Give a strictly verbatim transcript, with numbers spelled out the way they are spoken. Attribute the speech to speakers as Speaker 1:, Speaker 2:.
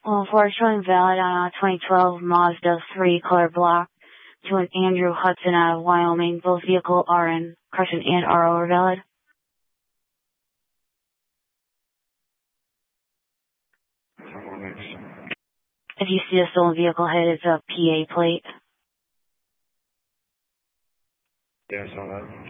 Speaker 1: Well, for showing valid on a twenty twelve Mazda three color block to an Andrew Hudson out of Wyoming. Both vehicles are in Carson and R O are valid. If you see a stolen vehicle head, it's a P A plate.
Speaker 2: Yeah, I saw that.